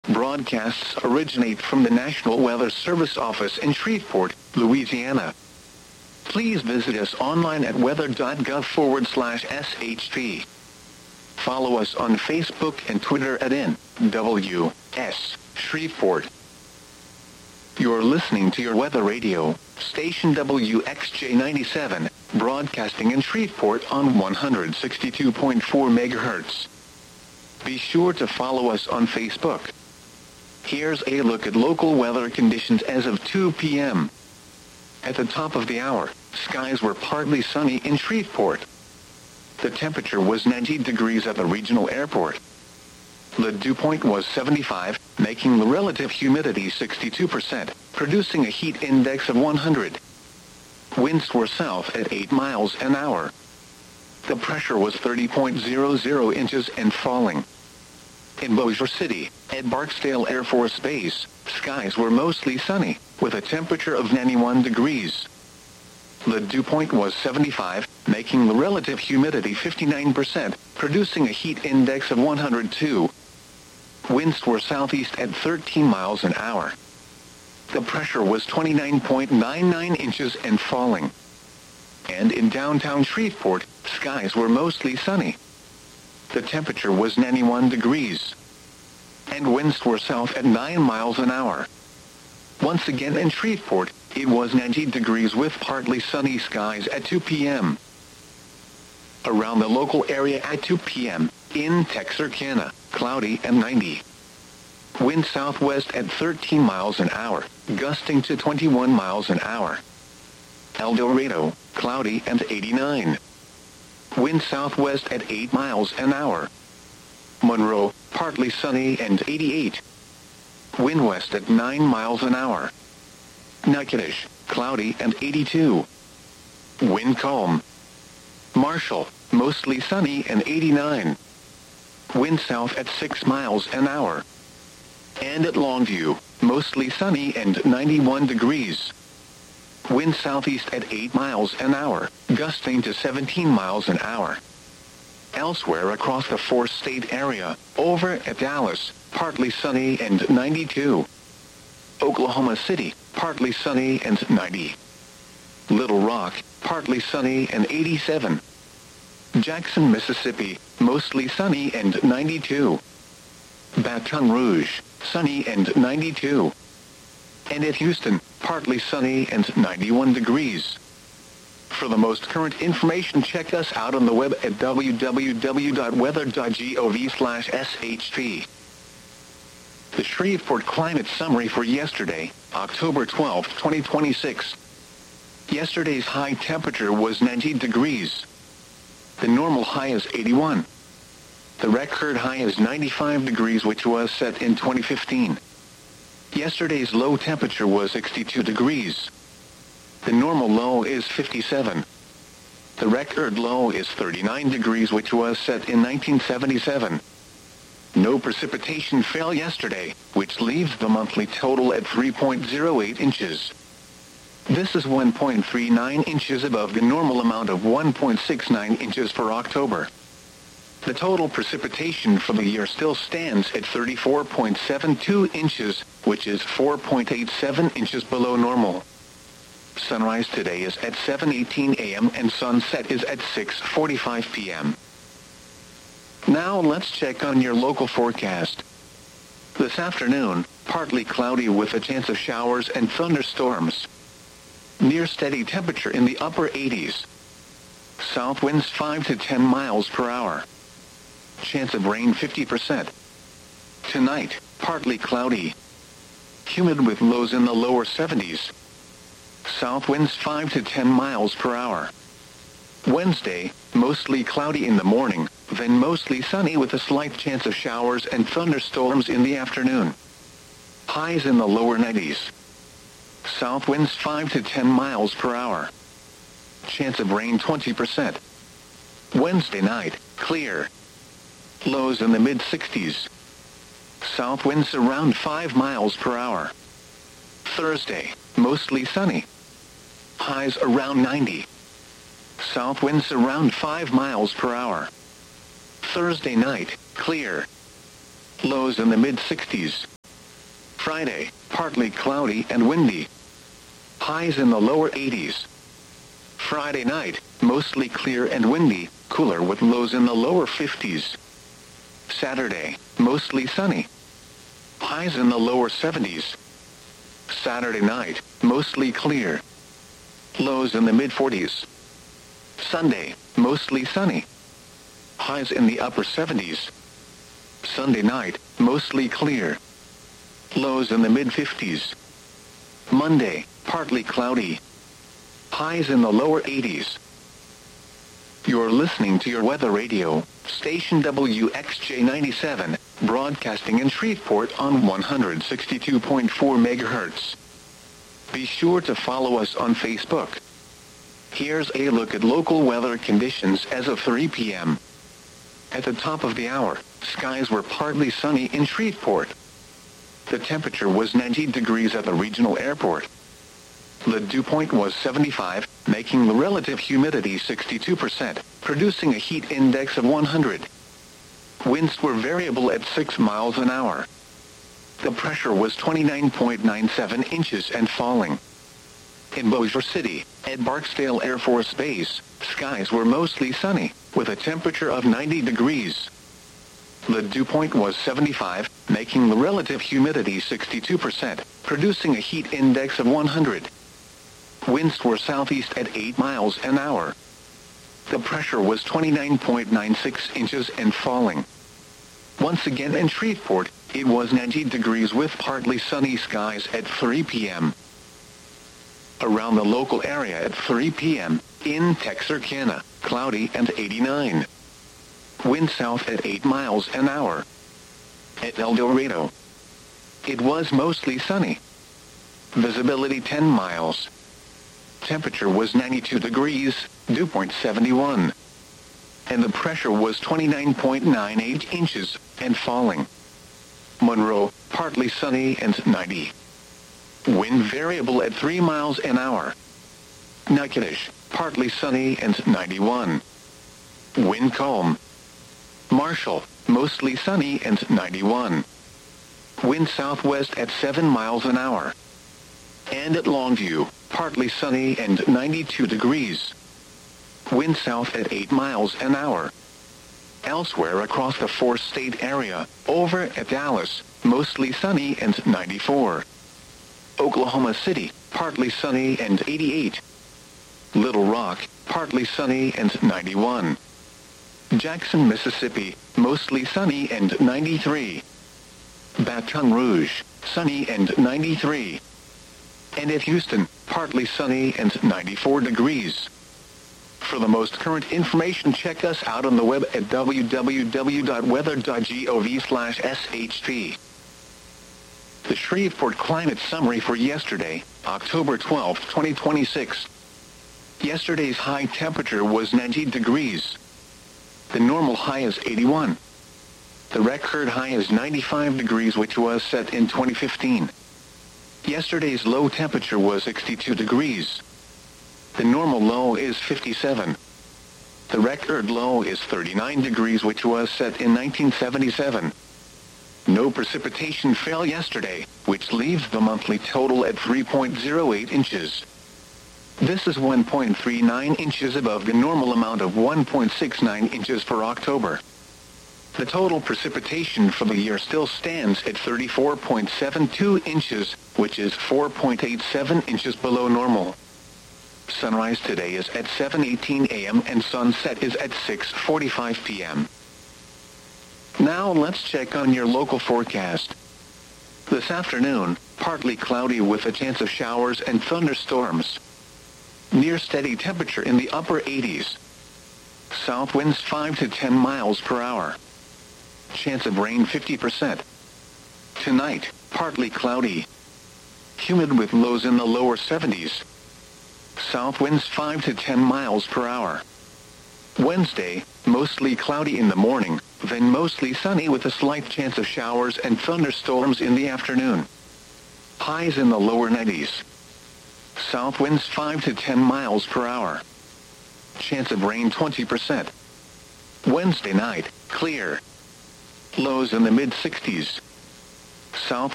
Broadcasts originate from the National Weather Service office in Shreveport, Louisiana. Please visit us online at weather.gov/SHP. Follow us on Facebook and Twitter at NWS Shreveport. You're listening to your weather radio, station WXJ 97, broadcasting in Shreveport on 162.4 MHz. Be sure to follow us on Facebook. Here's a look at local weather conditions as of 2 p.m. At the top of the hour, skies were partly sunny in Shreveport. The temperature was 90 degrees at the regional airport. The dew point was 75, making the relative humidity 62%, producing a heat index of 100. Winds were south at 8 miles an hour. The pressure was 30.00 inches and falling. In Bossier City, at Barksdale Air Force Base, skies were mostly sunny, with a temperature of 91 degrees. The dew point was 75, making the relative humidity 59%, producing a heat index of 102. Winds were southeast at 13 miles an hour. The pressure was 29.99 inches and falling. And in downtown Shreveport, skies were mostly sunny. The temperature was 91 degrees. And winds were south at 9 miles an hour. Once again in Shreveport, it was 90 degrees with partly sunny skies at 2 p.m. Around the local area at 2 p.m., in Texarkana, cloudy and 90. Wind southwest at 13 miles an hour, gusting to 21 miles an hour. El Dorado, cloudy and 89. Wind southwest at 8 miles an hour. Monroe, partly sunny and 88. Wind west at 9 miles an hour. Natchitoches, cloudy and 82. Wind calm. Marshall, mostly sunny and 89. Wind south at 6 miles an hour. And at Longview, mostly sunny and 91 degrees. Wind southeast at 8 miles an hour, gusting to 17 miles an hour. Elsewhere across the four-state area, over at Dallas, partly sunny and 92. Oklahoma City, partly sunny and 90. Little Rock, partly sunny and 87. Jackson, Mississippi, mostly sunny and 92. Baton Rouge, sunny and 92. And at Houston, partly sunny and 91 degrees. For the most current information, check us out on the web at www.weather.gov/SHP. The Shreveport Climate Summary for yesterday, October 12, 2026. Yesterday's high temperature was 90 degrees. The normal high is 81. The record high is 95 degrees, which was set in 2015. Yesterday's low temperature was 62 degrees. The normal low is 57. The record low is 39 degrees, which was set in 1977. No precipitation fell yesterday, which leaves the monthly total at 3.08 inches. This is 1.39 inches above the normal amount of 1.69 inches for October. The total precipitation for the year still stands at 34.72 inches, which is 4.87 inches below normal. Sunrise today is at 7:18 a.m. and sunset is at 6:45 p.m. Now let's check on your local forecast. This afternoon, partly cloudy with a chance of showers and thunderstorms. Near steady temperature in the upper 80s. South winds 5 to 10 miles per hour. Chance of rain 50%. Tonight, partly cloudy. Humid with lows in the lower 70s. South winds 5 to 10 miles per hour. Wednesday, mostly cloudy in the morning, then mostly sunny with a slight chance of showers and thunderstorms in the afternoon. Highs in the lower 90s. South winds 5 to 10 miles per hour. Chance of rain 20%. Wednesday night, clear. Lows in the mid-60s. South winds around 5 miles per hour. Thursday, mostly sunny. Highs around 90. South winds around 5 miles per hour. Thursday night, clear. Lows in the mid-60s. Friday, partly cloudy and windy. Highs in the lower 80s. Friday night, mostly clear and windy, cooler with lows in the lower 50s. Saturday, mostly sunny. Highs in the lower 70s. Saturday night, mostly clear. Lows in the mid-40s. Sunday, mostly sunny. Highs in the upper 70s. Sunday night, mostly clear. Lows in the mid-50s. Monday, partly cloudy. Highs in the lower 80s. You're listening to your weather radio, station WXJ97, broadcasting in Shreveport on 162.4 MHz. Be sure to follow us on Facebook. Here's a look at local weather conditions as of 3 p.m. At the top of the hour, skies were partly sunny in Shreveport. The temperature was 90 degrees at the regional airport. The dew point was 75, making the relative humidity 62%, producing a heat index of 100. Winds were variable at 6 miles an hour. The pressure was 29.97 inches and falling. In Bossier City, at Barksdale Air Force Base, skies were mostly sunny, with a temperature of 90 degrees. The dew point was 75, making the relative humidity 62%, producing a heat index of 100. Winds were southeast at 8 miles an hour. The pressure was 29.96 inches and falling. Once again in Shreveport, it was 90 degrees with partly sunny skies at 3 p.m. Around the local area at 3 p.m., in Texarkana, cloudy and 89. Wind south at 8 miles an hour. At El Dorado, it was mostly sunny. Visibility 10 miles. Temperature was 92 degrees, dew point 71. And the pressure was 29.98 inches, and falling. Monroe, partly sunny and 90. Wind variable at 3 miles an hour. Natchitoches, partly sunny and 91. Wind calm. Marshall, mostly sunny and 91. Wind southwest at 7 miles an hour. And at Longview, partly sunny and 92 degrees. Wind south at 8 miles an hour. Elsewhere across the four-state area, over at Dallas, mostly sunny and 94. Oklahoma City, partly sunny and 88. Little Rock, partly sunny and 91. Jackson, Mississippi, mostly sunny and 93. Baton Rouge, sunny and 93. And at Houston, partly sunny and 94 degrees. For the most current information, check us out on the web at www.weather.gov/SHP. The Shreveport Climate Summary for yesterday, October 12, 2026. Yesterday's high temperature was 90 degrees. The normal high is 81. The record high is 95 degrees, which was set in 2015. Yesterday's low temperature was 62 degrees. The normal low is 57. The record low is 39 degrees, which was set in 1977. No precipitation fell yesterday, which leaves the monthly total at 3.08 inches. This is 1.39 inches above the normal amount of 1.69 inches for October. The total precipitation for the year still stands at 34.72 inches, which is 4.87 inches below normal. Sunrise today is at 7:18 a.m. and sunset is at 6:45 p.m. Now let's check on your local forecast. This afternoon, partly cloudy with a chance of showers and thunderstorms. Near steady temperature in the upper 80s. South winds 5 to 10 miles per hour. Chance of rain 50%. Tonight, partly cloudy. Humid with lows in the lower 70s. South winds 5 to 10 miles per hour. Wednesday, mostly cloudy in the morning, then mostly sunny with a slight chance of showers and thunderstorms in the afternoon. Highs in the lower 90s. South winds 5 to 10 miles per hour. Chance of rain 20%. Wednesday night, clear. Lows in the mid-60s. South